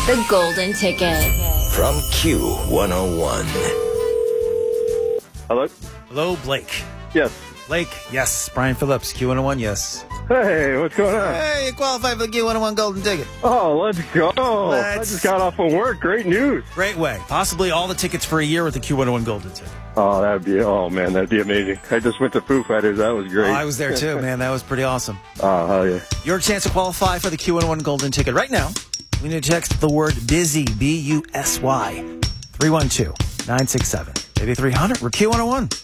The Golden Ticket. From Q101. Hello? Hello, Blake. Yes. Blake, yes. Brian Phillips, Q101, yes. Hey, what's going on? Hey, you qualified for the Q101 Golden Ticket. Oh, let's go. I just got off from work. Great news. Great way. Possibly all the tickets for a year with the Q101 Golden Ticket. Oh, that'd be amazing. I just went to Foo Fighters. That was great. Oh, I was there too, man. That was pretty awesome. Oh, hell yeah. Your chance to qualify for the Q101 Golden Ticket right now. We need to text the word busy, B-U-S-Y, 312-967. Maybe 300. We're Q101.